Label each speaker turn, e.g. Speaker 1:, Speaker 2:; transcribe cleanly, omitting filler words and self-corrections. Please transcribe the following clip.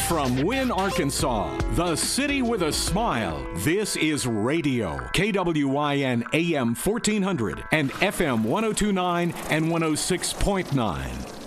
Speaker 1: from Wynne, Arkansas, the city with a smile. This is radio, KWYN AM 1400 and FM 1029 and 106.9.